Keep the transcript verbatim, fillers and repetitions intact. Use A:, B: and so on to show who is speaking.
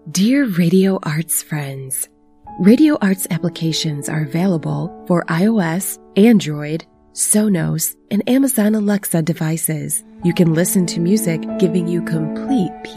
A: Dear Radio Arts friends, Radio Arts applications are available for iOS, Android, Sonos, and Amazon Alexa devices. You can listen to music giving you complete peace